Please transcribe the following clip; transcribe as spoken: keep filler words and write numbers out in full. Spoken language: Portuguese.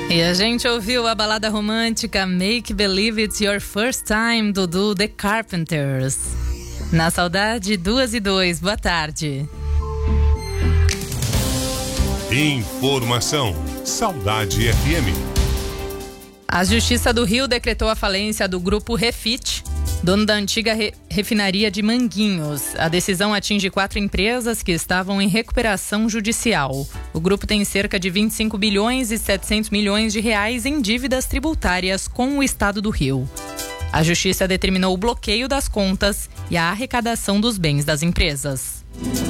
E a gente ouviu a balada romântica Make Believe It's Your First Time, do duo The Carpenters. Na Saudade, duas e dois. Boa tarde. Informação. Saudade F M. A Justiça do Rio decretou a falência do Grupo Refit, dono da antiga re- refinaria de Manguinhos. A decisão atinge quatro empresas que estavam em recuperação judicial. O grupo tem cerca de vinte e cinco bilhões e setecentos milhões de reais em dívidas tributárias com o Estado do Rio. A Justiça determinou o bloqueio das contas e a arrecadação dos bens das empresas.